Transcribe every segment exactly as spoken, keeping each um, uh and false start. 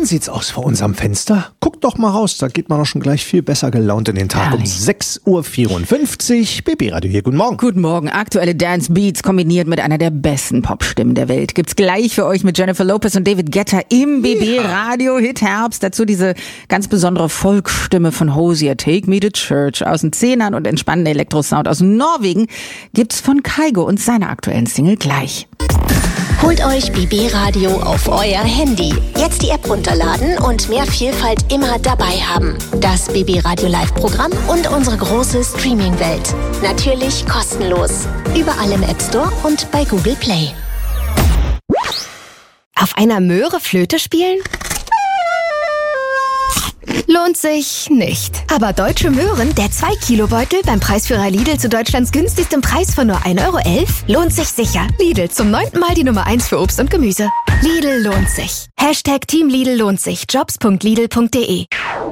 sieht's aus vor unserem Fenster? Guckt doch mal raus, da geht man doch schon gleich viel besser gelaunt in den Tag. Herrlich. Um sechs Uhr vierundfünfzig. B B Radio hier, guten Morgen. Guten Morgen. Aktuelle Dance Beats kombiniert mit einer der besten Popstimmen der Welt. Gibt's gleich für euch mit Jennifer Lopez und David Guetta im B B Radio Hit Herbst. Dazu diese ganz besondere Volksstimme von Hozier, Take Me to Church aus den Zehnern und entspannende Elektrosound aus Norwegen gibt's von Kygo und seiner aktuellen Single gleich. Holt euch B B Radio auf euer Handy. Jetzt die App runterladen und mehr Vielfalt immer dabei haben. Das B B Radio Live-Programm und unsere große Streaming-Welt. Natürlich kostenlos. Überall im App Store und bei Google Play. Auf einer Möhre Flöte spielen? Lohnt sich nicht. Aber Deutsche Möhren, der zwei Kilo Beutel beim Preisführer Lidl zu Deutschlands günstigstem Preis von nur ein Euro elf, lohnt sich sicher. Lidl, zum neunten Mal die Nummer eins für Obst und Gemüse. Lidl lohnt sich. Hashtag Team Lidl lohnt sich. jobs punkt lidl punkt de.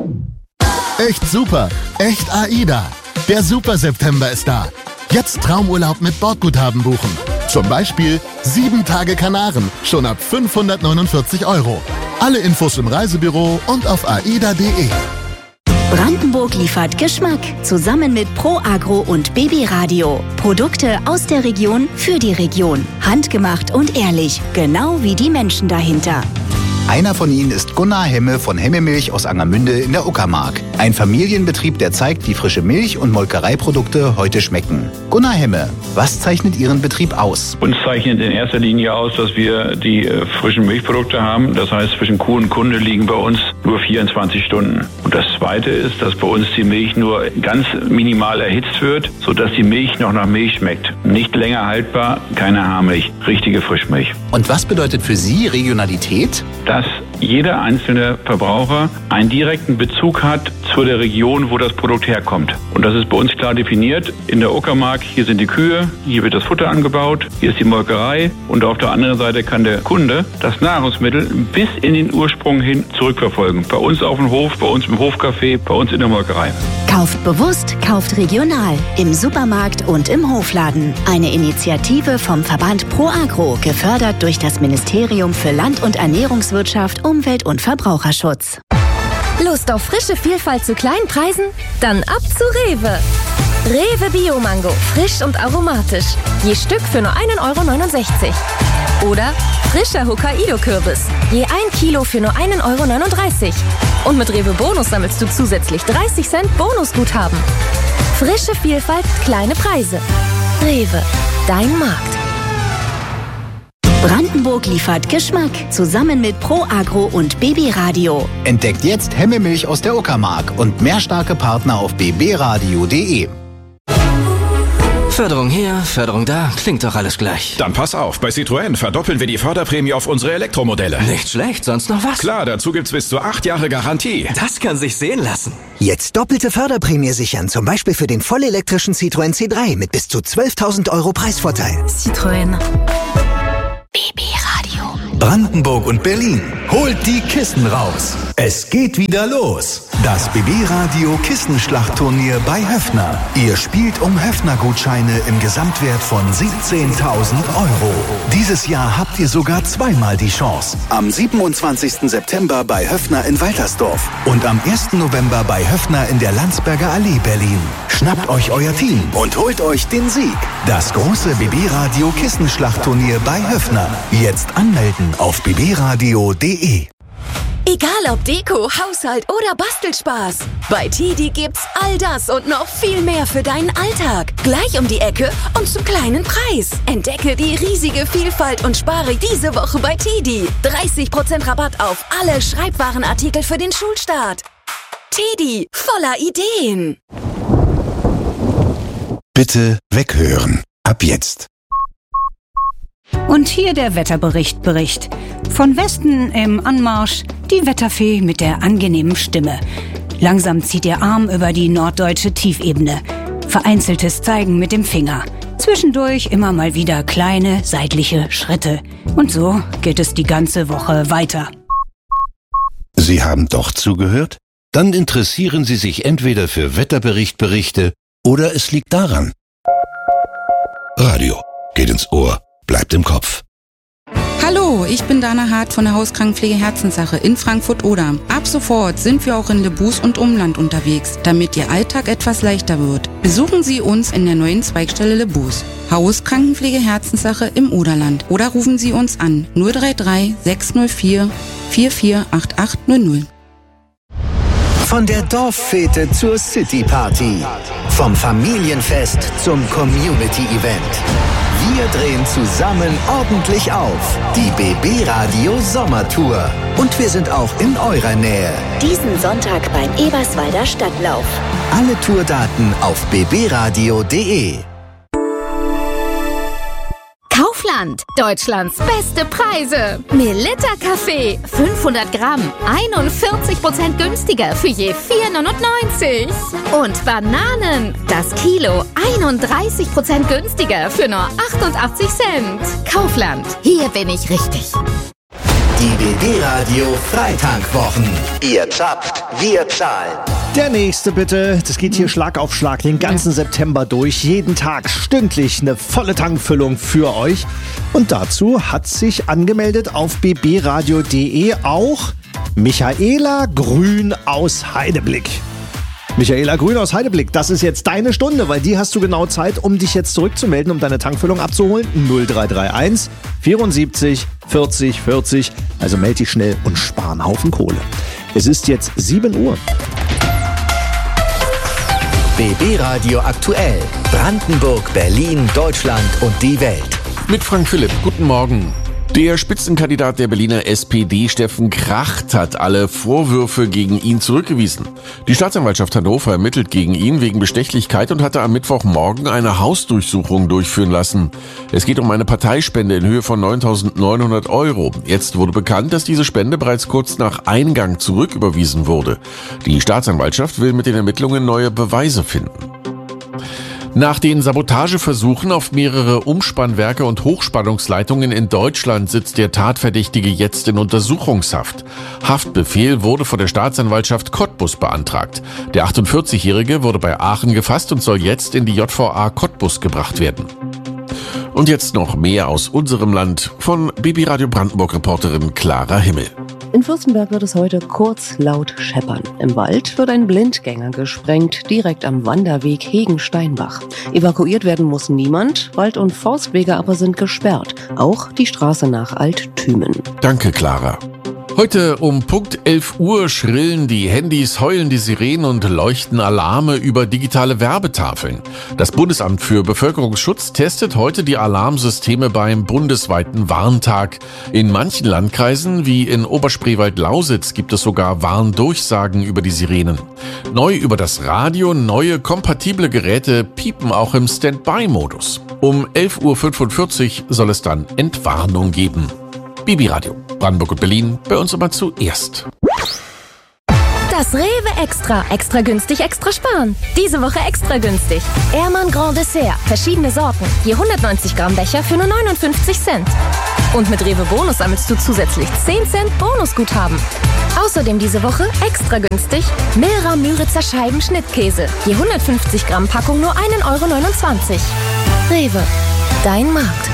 Echt super. Echt AIDA. Der Super September ist da. Jetzt Traumurlaub mit Bordguthaben buchen. Zum Beispiel sieben Tage Kanaren, schon ab fünfhundertneunundvierzig Euro. Alle Infos im Reisebüro und auf aida punkt de. Brandenburg liefert Geschmack. Zusammen mit Pro Agro und B B Radio. Produkte aus der Region für die Region. Handgemacht und ehrlich. Genau wie die Menschen dahinter. Einer von ihnen ist Gunnar Hemme von Hemme Milch aus Angermünde in der Uckermark. Ein Familienbetrieb, der zeigt, wie frische Milch- und Molkereiprodukte heute schmecken. Gunnar Hemme, was zeichnet Ihren Betrieb aus? Uns zeichnet in erster Linie aus, dass wir die äh, frischen Milchprodukte haben. Das heißt, zwischen Kuh und Kunde liegen bei uns nur vierundzwanzig Stunden. Und das Zweite ist, dass bei uns die Milch nur ganz minimal erhitzt wird, sodass die Milch noch nach Milch schmeckt. Nicht länger haltbar, keine Haarmilch, richtige Frischmilch. Und was bedeutet für Sie Regionalität? Dass jeder einzelne Verbraucher einen direkten Bezug hat zu der Region, wo das Produkt herkommt. Und das ist bei uns klar definiert. In der Uckermark, hier sind die Kühe, hier wird das Futter angebaut, hier ist die Molkerei und auf der anderen Seite kann der Kunde das Nahrungsmittel bis in den Ursprung hin zurückverfolgen. Bei uns auf dem Hof, bei uns im Hofcafé, bei uns in der Molkerei. Kauft bewusst, kauft regional. Im Supermarkt und im Hofladen. Eine Initiative vom Verband Pro Agro, gefördert durch das Ministerium für Land- und Ernährungswirtschaft, Umwelt- und Verbraucherschutz. Lust auf frische Vielfalt zu kleinen Preisen? Dann ab zu Rewe. Rewe Bio-Mango, frisch und aromatisch. Je Stück für nur ein Euro neunundsechzig. Oder frischer Hokkaido-Kürbis. Je ein Kilo für nur ein Euro neununddreißig. Und mit Rewe Bonus sammelst du zusätzlich dreißig Cent Bonusguthaben. Frische Vielfalt, kleine Preise. Rewe, dein Markt. Brandenburg liefert Geschmack. Zusammen mit Pro Agro und B B Radio. Entdeckt jetzt Hemme Milch aus der Uckermark und mehr starke Partner auf b b radio punkt de. Förderung hier, Förderung da, klingt doch alles gleich. Dann pass auf, bei Citroën verdoppeln wir die Förderprämie auf unsere Elektromodelle. Nicht schlecht, sonst noch was? Klar, dazu gibt's bis zu acht Jahre Garantie. Das kann sich sehen lassen. Jetzt doppelte Förderprämie sichern, zum Beispiel für den vollelektrischen Citroën C drei mit bis zu zwölftausend Euro Preisvorteil. Citroën. B B Radio. Brandenburg und Berlin, holt die Kissen raus. Es geht wieder los. Das B B Radio Kissenschlachtturnier bei Höffner. Ihr spielt um Höffner-Gutscheine im Gesamtwert von siebzehntausend Euro. Dieses Jahr habt ihr sogar zweimal die Chance. Am siebenundzwanzigsten September bei Höffner in Waltersdorf und am ersten November bei Höffner in der Landsberger Allee, Berlin. Schnappt euch euer Team und holt euch den Sieg. Das große B B Radio Kissenschlachtturnier bei Höffner. Jetzt anmelden auf b b radio punkt de. Egal ob Deko, Haushalt oder Bastelspaß. Bei Tidi gibt's all das und noch viel mehr für deinen Alltag. Gleich um die Ecke und zum kleinen Preis. Entdecke die riesige Vielfalt und spare diese Woche bei Tidi. dreißig Prozent Rabatt auf alle Schreibwarenartikel für den Schulstart. Tidi, voller Ideen. Bitte weghören. Ab jetzt. Und hier der Wetterbericht Bericht. Von Westen im Anmarsch die Wetterfee mit der angenehmen Stimme. Langsam zieht ihr Arm über die norddeutsche Tiefebene. Vereinzeltes Zeigen mit dem Finger. Zwischendurch immer mal wieder kleine seitliche Schritte. Und so geht es die ganze Woche weiter. Sie haben doch zugehört? Dann interessieren Sie sich entweder für Wetterberichtberichte oder es liegt daran. Radio geht ins Ohr, bleibt im Kopf. Hallo, ich bin Dana Hart von der Hauskrankenpflege Herzenssache in Frankfurt-Oder. Ab sofort sind wir auch in Lebus und Umland unterwegs, damit Ihr Alltag etwas leichter wird. Besuchen Sie uns in der neuen Zweigstelle Lebus. Hauskrankenpflege Herzenssache im Oderland. Oder rufen Sie uns an null drei drei sechs null vier vier vier acht acht null null. Von der Dorffete zur Cityparty. Vom Familienfest zum Community-Event. Wir drehen zusammen ordentlich auf. Die B B Radio Sommertour. Und wir sind auch in eurer Nähe. Diesen Sonntag beim Eberswalder Stadtlauf. Alle Tourdaten auf b b radio punkt d e. Kaufland, Deutschlands beste Preise. Melitta Kaffee, fünfhundert Gramm, einundvierzig Prozent günstiger für je vier neunundneunzig. Und Bananen, das Kilo, einunddreißig Prozent günstiger für nur achtundachtzig Cent. Kaufland, hier bin ich richtig. Die B B Radio Freitankwochen. Ihr zappt, wir zahlen. Der nächste bitte. Das geht hier Schlag auf Schlag den ganzen September durch. Jeden Tag stündlich eine volle Tankfüllung für euch. Und dazu hat sich angemeldet auf b b radio punkt d e auch Michaela Grün aus Heideblick. Michaela Grün aus Heideblick, das ist jetzt deine Stunde, weil die hast du genau Zeit, um dich jetzt zurückzumelden, um deine Tankfüllung abzuholen. null drei drei eins vierundsiebzig vierzig vierzig. Also melde dich schnell und spar einen Haufen Kohle. Es ist jetzt sieben Uhr. B B Radio aktuell. Brandenburg, Berlin, Deutschland und die Welt. Mit Frank Philipp. Guten Morgen. Der Spitzenkandidat der Berliner S P D, Steffen Kracht, hat alle Vorwürfe gegen ihn zurückgewiesen. Die Staatsanwaltschaft Hannover ermittelt gegen ihn wegen Bestechlichkeit und hatte am Mittwochmorgen eine Hausdurchsuchung durchführen lassen. Es geht um eine Parteispende in Höhe von neuntausendneunhundert Euro. Jetzt wurde bekannt, dass diese Spende bereits kurz nach Eingang zurücküberwiesen wurde. Die Staatsanwaltschaft will mit den Ermittlungen neue Beweise finden. Nach den Sabotageversuchen auf mehrere Umspannwerke und Hochspannungsleitungen in Deutschland sitzt der Tatverdächtige jetzt in Untersuchungshaft. Haftbefehl wurde von der Staatsanwaltschaft Cottbus beantragt. Der achtundvierzigjährige wurde bei Aachen gefasst und soll jetzt in die J V A Cottbus gebracht werden. Und jetzt noch mehr aus unserem Land von B B Radio Brandenburg-Reporterin Clara Himmel. In Fürstenberg wird es heute kurz laut scheppern. Im Wald wird ein Blindgänger gesprengt, direkt am Wanderweg Hegen-Steinbach. Evakuiert werden muss niemand, Wald- und Forstwege aber sind gesperrt. Auch die Straße nach Alt-Thümen. Danke, Clara. Heute um Punkt elf Uhr schrillen die Handys, heulen die Sirenen und leuchten Alarme über digitale Werbetafeln. Das Bundesamt für Bevölkerungsschutz testet heute die Alarmsysteme beim bundesweiten Warntag. In manchen Landkreisen, wie in Oberspreewald-Lausitz, gibt es sogar Warndurchsagen über die Sirenen. Neu über das Radio, neue kompatible Geräte piepen auch im Standby-Modus. Um elf Uhr fünfundvierzig soll es dann Entwarnung geben. B B Radio, Brandenburg und Berlin, bei uns immer zuerst. Das Rewe Extra. Extra günstig, extra sparen. Diese Woche extra günstig. Ehrmann Grand Dessert. Verschiedene Sorten. Je hundertneunzig Gramm Becher für nur neunundfünfzig Cent. Und mit Rewe Bonus sammelst du zusätzlich zehn Cent Bonusguthaben. Außerdem diese Woche extra günstig Milra Müritzer Scheiben Schnittkäse. Je hundertfünfzig Gramm Packung nur ein Euro neunundzwanzig. Rewe. Dein Markt.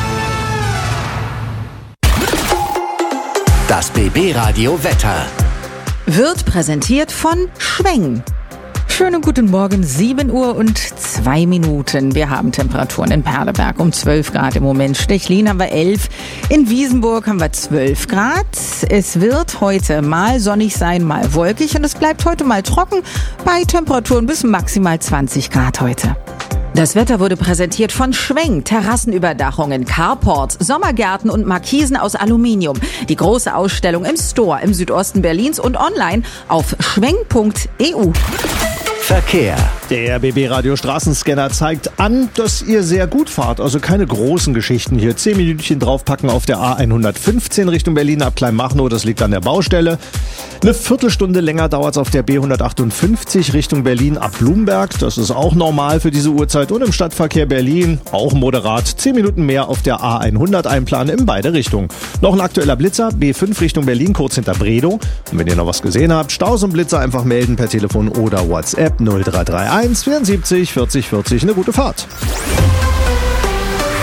Das B B Radio Wetter wird präsentiert von Schweng. Schönen guten Morgen, sieben Uhr und zwei Minuten. Wir haben Temperaturen in Perleberg um zwölf Grad im Moment. Stechlin haben wir elf. In Wiesenburg haben wir zwölf Grad. Es wird heute mal sonnig sein, mal wolkig und es bleibt heute mal trocken bei Temperaturen bis maximal zwanzig Grad heute. Das Wetter wurde präsentiert von Schweng, Terrassenüberdachungen, Carports, Sommergärten und Markisen aus Aluminium. Die große Ausstellung im Store im Südosten Berlins und online auf schweng punkt e u. Verkehr. Der B B Radio Straßenscanner zeigt an, dass ihr sehr gut fahrt. Also keine großen Geschichten hier. Zehn Minütchen draufpacken auf der A hundertfünfzehn Richtung Berlin ab Kleinmachnow. Das liegt an der Baustelle. Eine Viertelstunde länger dauert es auf der B hundertachtundfünfzig Richtung Berlin ab Blumberg. Das ist auch normal für diese Uhrzeit. Und im Stadtverkehr Berlin auch moderat. Zehn Minuten mehr auf der A hundert einplanen in beide Richtungen. Noch ein aktueller Blitzer. B fünf Richtung Berlin, kurz hinter Bredow. Und wenn ihr noch was gesehen habt, Staus und Blitzer einfach melden per Telefon oder WhatsApp null drei drei eins vierundsiebzig vierzig vierzig. Eine gute Fahrt.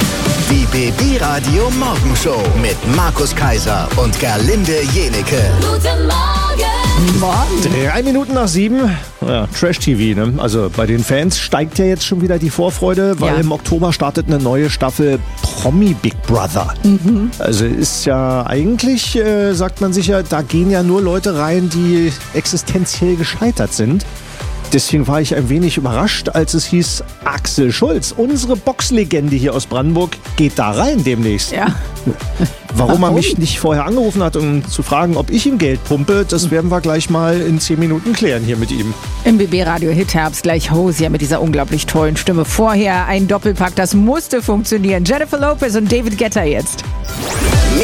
Die B B Radio Morgenshow mit Markus Kaiser und Gerlinde Jenecke. Guten Morgen. Morgen. Drei Minuten nach sieben. Ja, Trash-T V, ne? Also bei den Fans steigt ja jetzt schon wieder die Vorfreude, weil Ja. im Oktober startet eine neue Staffel Promi Big Brother. Mhm. Also ist ja eigentlich, äh, sagt man sich ja, da gehen ja nur Leute rein, die existenziell gescheitert sind. Deswegen war ich ein wenig überrascht, als es hieß, Axel Schulz, unsere Boxlegende hier aus Brandenburg, geht da rein demnächst. Ja. Warum er Warum? mich nicht vorher angerufen hat, um zu fragen, ob ich ihm Geld pumpe, das werden wir gleich mal in zehn Minuten klären hier mit ihm. Im B B Radio Hit Herbst gleich Hosea mit dieser unglaublich tollen Stimme. Vorher ein Doppelpack, das musste funktionieren. Jennifer Lopez und David Guetta jetzt.